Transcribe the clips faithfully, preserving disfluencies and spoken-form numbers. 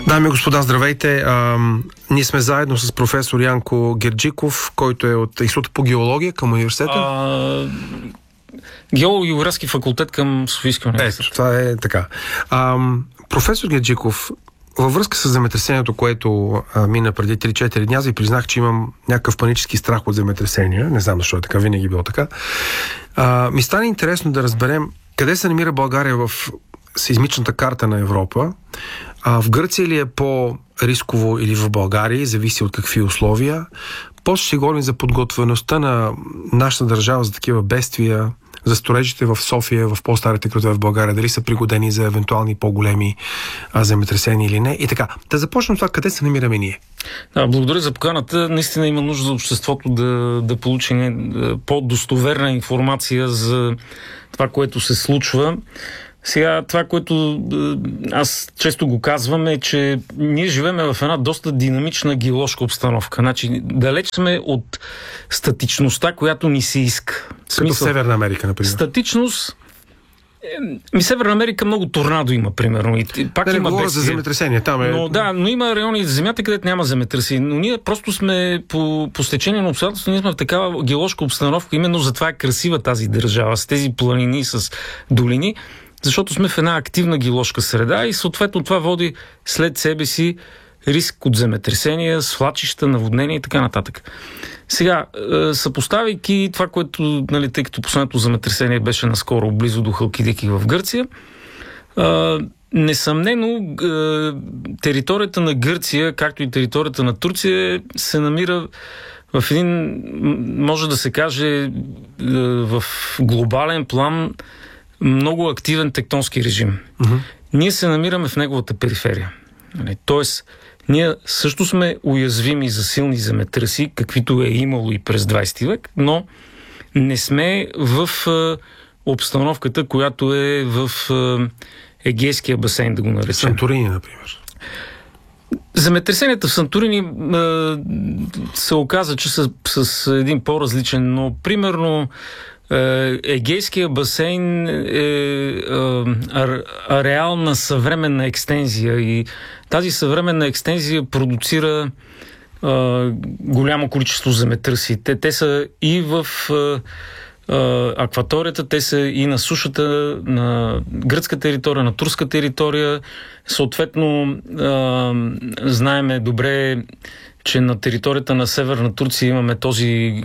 Дами и господа, здравейте! А, ние сме заедно с професор Янко Герджиков, който е от Института по геология към университета. А... Геолого-географски факултет към Софийския университет. Ето, това е така. А, професор Герджиков, във връзка с земетресението, което а, мина преди три-четири дня, ви признах, че имам някакъв панически страх от земетресения. Не знам защо е така, винаги било така. А, ми стане интересно да разберем къде се намира България в сеизмичната карта на Европа. А, в Гърция ли е по-рисково или в България, зависи от какви условия. После ще говорим за подготвеността на нашата държава за такива бедствия, за строежите в София, в по-старите градове в България, дали са пригодени за евентуални по-големи а, земетресения или не. И така, да започнем това, къде се намираме ние. Да, благодаря за поканата. Наистина има нужда за обществото да, да получи не, по-достоверна информация за това, което се случва. Сега, това, което аз често го казвам, е, че ние живеем в една доста динамична геоложка обстановка. Значи, далеч сме от статичността, която ни се иска. Като Северна Америка, например. Статичност... Ми Северна Америка много торнадо има, примерно. И пак да, не има говоря бедствия. За земетресения. Там е... Но, да, но има райони за земята, където няма земетресения. Но ние просто сме по, по стечение на обстоятелството, ние сме в такава геоложка обстановка. Именно затова е красива тази държава, с тези планини, с долини, защото сме в една активна геоложка среда и съответно това води след себе си риск от земетресения, свлачища, наводнения и така нататък. Сега, съпоставяйки това, което, нали, тъй като последното земетресение беше наскоро близо до Халкидики в Гърция, несъмнено територията на Гърция, както и територията на Турция, се намира в един, може да се каже, в глобален план много активен тектонски режим. Uh-huh. Ние се намираме в неговата периферия. Тоест, ние също сме уязвими за силни земетреси, каквито е имало и през двайсети век, но не сме в е, обстановката, която е в е, Егейския басейн, да го наречем. Санторини, например. Земетресенията в Санторини е, се оказа, че са с един по-различен, но примерно Егейския басейн е ареал на съвременна екстензия и тази съвременна екстензия продуцира а, голямо количество земетръси. Те, те са и в а, а, акваторията, те са и на сушата, на гръцка територия, на турска територия. Съответно, а, знаеме добре, че на територията на Северна Турция имаме този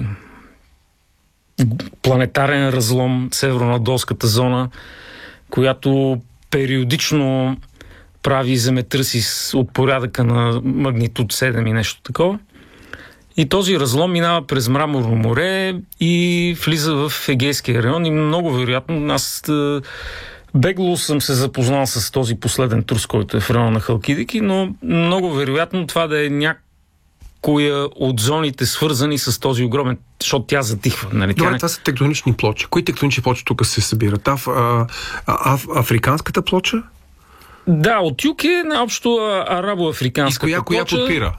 планетарен разлом, северонадолската зона, която периодично прави земетръси от порядъка на магнитуд седем и нещо такова. И този разлом минава през Мраморно море и влиза в Егейския район и много вероятно, аз бегло съм се запознал с този последен трус, който е в района на Халкидики, но много вероятно това да е някакъв коя от зоните свързани с този огромен, защото тя затихва. Нали? Добре, тя не... това са тектонични плочи. Кои тектонични плочи тук се събират? Аф, а, а, африканската плоча? Да, от юг е наобщо арабо-африканската плоча. И коя, коя подпира?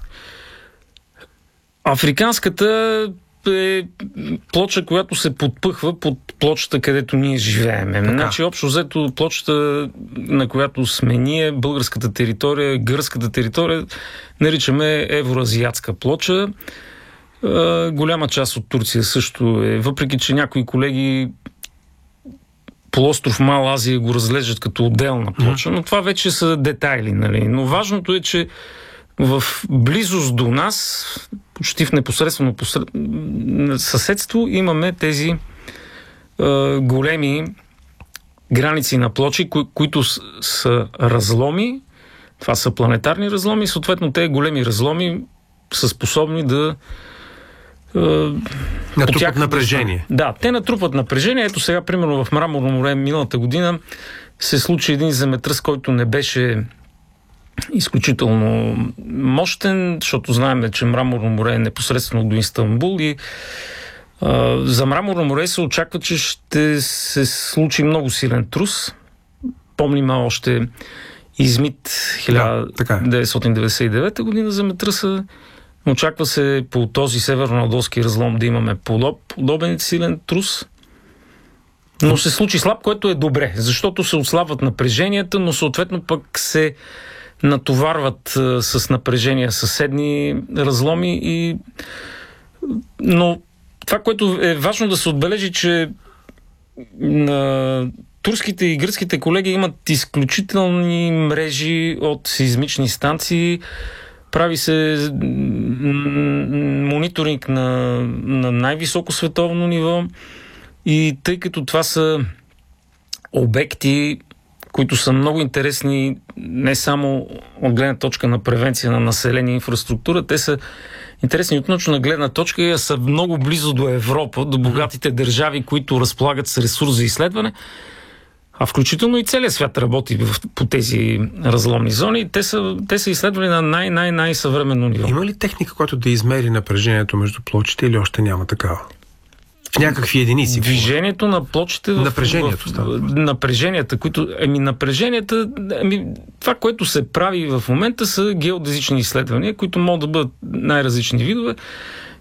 Африканската е плоча, която се подпъхва под плочата, където ние живеем. Значи, общо взето, плочата, на която сме ние, българската територия, гръцката територия, наричаме евроазиатска плоча. Е, голяма част от Турция също е, въпреки че някои колеги полуостров Мал Азия го разглеждат като отделна плоча, но това вече са детайли. Нали? Но важното е, че в близост до нас, почти в непосредствено посред... съседство, имаме тези е, големи граници на плочи, кои, които с, са разломи. Това са планетарни разломи и съответно те големи разломи са способни да е, натрупат тях... напрежение. Да, те натрупват напрежение. Ето сега, примерно в Мраморно море миналата година се случи един земетръс, който не беше изключително мощен, защото знаем, че Мраморно море е непосредствено до Истанбул и а, за Мраморно море се очаква, че ще се случи много силен трус. Помним още Измит хиляда деветстотин деветдесет и девета година земетръса. Очаква се по този северно-надолски разлом да имаме подоб, подобен силен трус. Но се случи слаб, което е добре, защото се отслабват напреженията, но съответно пък се натоварват а, с напрежение съседни разломи. И... Но това, което е важно да се отбележи, че на турските и гръцките колеги имат изключителни мрежи от сеизмични станции. Прави се мониторинг на, на най-високо световно ниво и тъй като това са обекти, които са много интересни не само от гледна точка на превенция на население и инфраструктура, те са интересни от научна гледна точка и са много близо до Европа, до богатите държави, които разполагат с ресурс за изследване, а включително и целият свят работи в, по тези разломни зони. Те са, те са изследвани на най-най-най-съвременно ниво. Има ли техника, която да измери напрежението между плочите или още няма такава? В някакви единици. Движението на плочите в... Напрежението. В, в, напреженията, които... Еми, напреженията... Еми, това, което се прави в момента са геодезични изследвания, които могат да бъдат най-различни видове.